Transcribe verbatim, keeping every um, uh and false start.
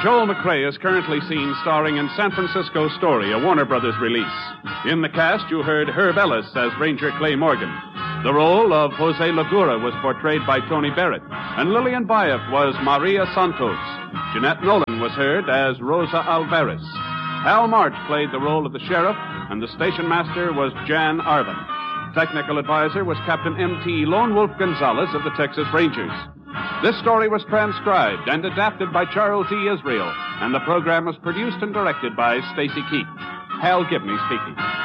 Joel McCrea is currently seen starring in San Francisco Story, a Warner Brothers release. In the cast, you heard Herb Ellis as Ranger Clay Morgan. The role of Jose Lagura was portrayed by Tony Barrett, and Lillian Bayef was Maria Santos. Jeanette Nolan was heard as Rosa Alvarez. Hal March played the role of the sheriff, and the station master was Jan Arvin. Technical advisor was Captain M T Lone Wolf Gonzalez of the Texas Rangers. This story was transcribed and adapted by Charles E. Israel, and the program was produced and directed by Stacy Keach. Hal Gibney speaking.